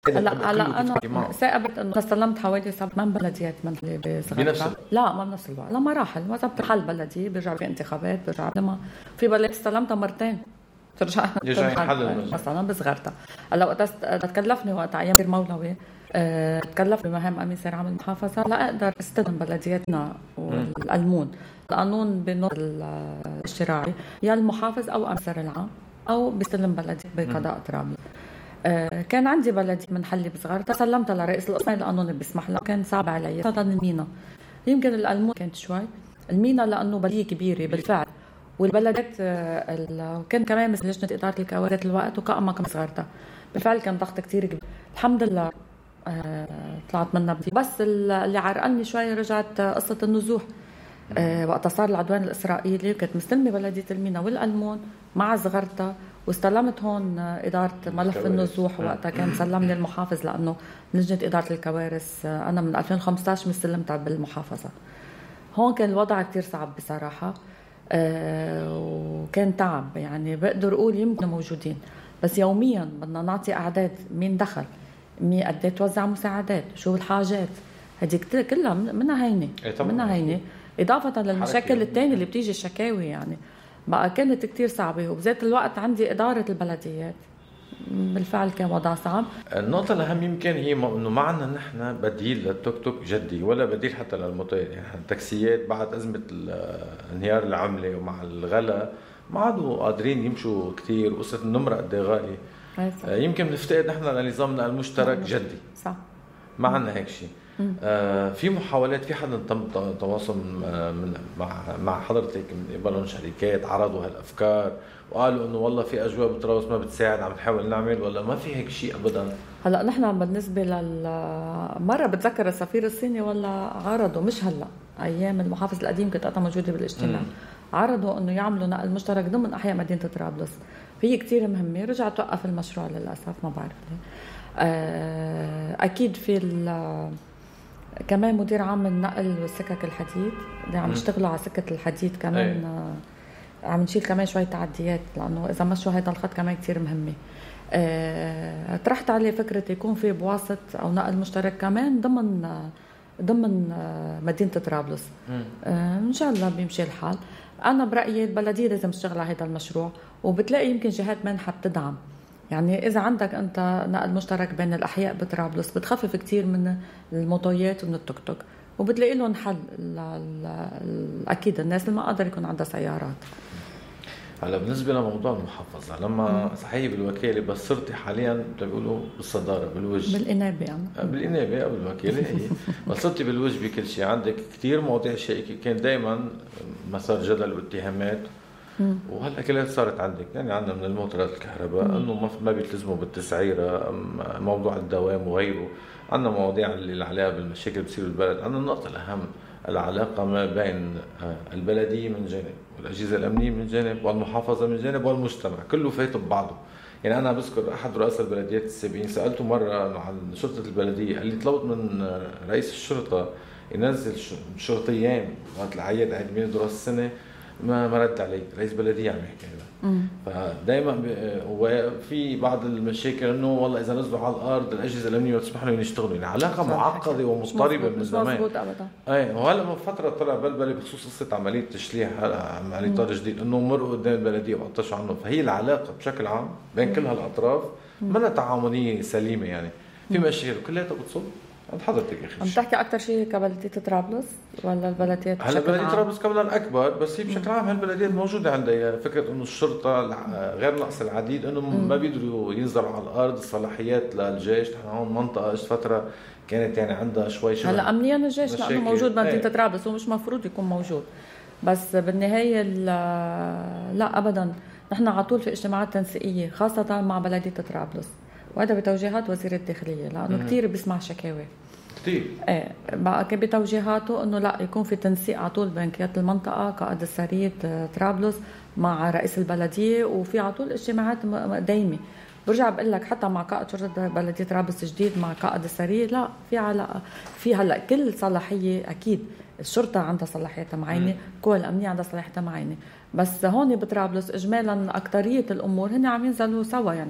هلا انا ثاقبت انه استلمت حوالي 8 بلديات من اللي بصغرتها. لا ما بنفس الوقت، لا مراحل، ما بتحل بلدي برجع في انتخابات، برجع لما في بلد استلمتها مرتين ترجع مثلا بصغرتها. هلا وقت تكلفني وقت ايام مولوي تكلف بمهام امين سير عام المحافظه لا اقدر استلم بلدياتنا والقلمون. القانون بالنص الشراعي يا المحافظ او امين سير العام او بيستلم بلدي بقضاء طرابلس. كان عندي بلدي من حلي بصغرتها سلمتها لرئيس القسم القانون بيسمح لها، كان صعب علي صار المينا. يمكن القلمون كانت شوي المينا لانه بلديه كبيره بالفعل، والبلدات كان كمان مثل لجنه اداره الكوارث الوقت وقائمه كم صغرتها بالفعل كان ضغط كتير كبير. الحمد لله طلعت منها بس اللي عرقلني شوي رجعت قصه النزوح. وقت صار العدوان الاسرائيلي كنت مستلمه بلديه المينا والقلمون مع صغرتها، واستلمت هون إدارة ملف النزوح. وقتها كان سلمني المحافظ لأنه لجنة إدارة الكوارث أنا من 2015 مستلمتها بالمحافظة. هون كان الوضع كتير صعب بصراحة، وكان تعب يعني بقدر أقول يمكن موجودين، بس يوميا بدنا نعطي أعداد مين دخل، مين قد توزع مساعدات، شو الحاجات، هذه كلها منها هينة منها هينة، إضافة للمشاكل التانية اللي بتيجي الشكاوي. يعني بقى كانت كتير صعبة، وبذات الوقت عندي إدارة البلديات بالفعل كان وضع صعب. النقطة الأهم يمكن هي إنه ما عنا نحن بديل للتوك توك جدي ولا بديل حتى للموتور. يعني التاكسيات بعد أزمة انهيار العملة ومع الغلا ما عادوا قادرين يمشوا كتير، وقصة النمرة قد غالي. يمكن نفتقد نحن لنظامنا المشترك جدي. صح. ما عنا هيك شيء. في محاولات، في حدا تم تواصل مع حضرتك من قبلهم شركات عرضوا هالافكار وقالوا انه والله في اجواء بطرابلس ما بتساعد عم نحاول نعمل، ولا ما في هيك شيء ابدا؟ هلا نحن بالنسبه مره بتذكر السفير الصيني ولا عرضوا، مش هلا ايام المحافظ القديم كنت انا موجوده بالاجتماع، عرضوا انه يعملوا نقل مشترك ضمن احياء مدينه طرابلس. هي كتير مهمه، رجع توقف المشروع للاسف ما بعرف ليه. اكيد في كمان مدير عام النقل والسكك الحديد اللي عم يشتغلوا على سكة الحديد كمان. عم نشيل كمان شوية تعديات لأنه إذا مشوا هيدا الخط كمان كتير مهمة. طرحت عليه فكرة يكون في بواسط أو نقل مشترك كمان ضمن مدينة طرابلس. إن شاء الله بيمشي الحال. أنا برأيي البلدية لازم تشتغل على هذا المشروع، وبتلاقي يمكن جهات منحة بتدعم. يعني إذا عندك أنت نقل مشترك بين الأحياء بطرابلس بتخفف كتير من الموتويات ومن التوك توك، وبتلاقي لهم حل. أكيد الناس اللي ما قادر يكون عندها سيارات. هلا بالنسبة لموضوع المحافظة، لما صحيح بالوكالة بس صرتي حاليا بيقولوا بالصدارة بالوجه بالإنابة يعني. بالإنابة أو بالوكالة هي بس صرتي بالوجه بكل شيء. عندك كتير مواضيع شائكة كان دايما مسار جدل واتهامات، وهلا كلها صارت عندك. يعني عندنا من الموتورات الكهرباء انه ما بيلتزموا بالتسعيره، موضوع الدوام وغيره. عندنا مواضيع اللي عليها بالمشاكل بتصير بالبلد. عندنا النقطه الاهم العلاقه ما بين البلديه من جانب والاجهزه الامنيه من جانب والمحافظه من جانب والمجتمع، كله فايت ببعضه. يعني انا بذكر احد رؤساء البلديات السابقين سالته مره عن شرطه البلديه، قال لي طلبت من رئيس الشرطه ينزل شرطيين وقت العيد عيد ميلاد راس السنه، ما رد علي. رئيس بلديه عم يحكي هذا. فدائما وفي بعض المشاكل انه والله اذا نزلوا على الارض الاجهزه الامنيه بتسمح لهم يشتغلوا. يعني علاقه معقده ومضطربه من زمان. مضبوط ابدا. وهلا من فتره طلع بلبله بخصوص قصه عمليه تشليح عمليه طار جديد، انه مرقوا قدام البلديه وقطشوا عنه. فهي العلاقه بشكل عام بين كل هالاطراف منها تعاونيه سليمه. يعني في مشاكل كلها بتصب عند حضرتك يا اخي. عم تحكي اكثر شيء كبلديه طرابلس ولا البلديات بشكل عام؟ هلا بلديه طرابلس كمان اكبر، بس هي بشكل عام هالبلديات موجوده عندها. يعني فكره انه الشرطه غير نقص العديد، انه ما بيقدروا ينزلوا على الارض الصلاحيات للجيش. نحن هون منطقه فتره كانت يعني عندها شوي شغل. هلا امنيا الجيش لانه موجود بمدينه طرابلس ومش مفروض يكون موجود، بس بالنهايه لا ابدا. نحن على طول في اجتماعات تنسيقيه خاصه مع بلديه طرابلس، وهذا بتوجيهات وزير الداخليه لانه كثير بيسمع شكاوي كثير. بقى بتوجيهاته انه لا يكون في تنسيق على طول بين قياده المنطقه قائد السريه طرابلس مع رئيس البلديه، وفي على طول اجتماعات دايمه. برجع بقول لك حتى مع قائد شرطه بلديه طرابلس الجديد مع قائد السريه لا في علاقه. في هلا كل صلاحيه اكيد الشرطه عندها صلاحيتها معينه، القوى الامنيه عندها صلاحيتها معينه، بس هون بطرابلس اجمالا اكثريه الامور هن عم ينزلوا سوا. يعني